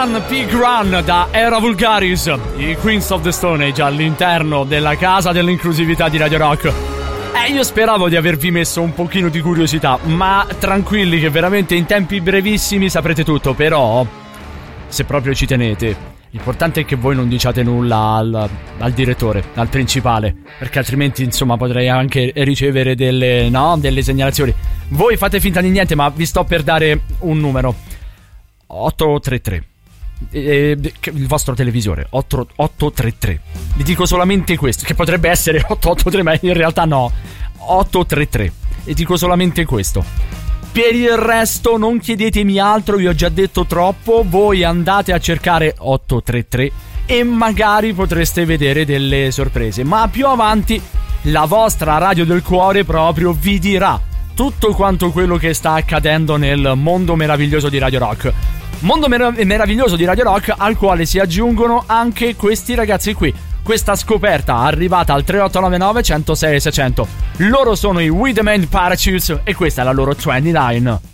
Run Pig Run da Era Vulgaris, i Queens of the Stone Age all'interno della casa dell'inclusività di Radio Rock. Io speravo di avervi messo un pochino di curiosità, ma tranquilli che veramente in tempi brevissimi saprete tutto. Però, se proprio ci tenete, l'importante è che voi non diciate nulla al direttore, al principale, perché altrimenti insomma potrei anche ricevere delle segnalazioni. Voi fate finta di niente, ma vi sto per dare un numero: 833, il vostro televisore, 833. Vi dico solamente questo, che potrebbe essere 883, ma in realtà no, 833. E dico solamente questo. Per il resto non chiedetemi altro, vi ho già detto troppo. Voi andate a cercare 833 e magari potreste vedere delle sorprese. Ma più avanti la vostra radio del cuore proprio vi dirà tutto quanto quello che sta accadendo nel mondo meraviglioso di Radio Rock. Mondo meraviglioso di Radio Rock al quale si aggiungono anche questi ragazzi qui. Questa scoperta arrivata al 3899 106 600. Loro sono i We The Man Parachutes e questa è la loro 29.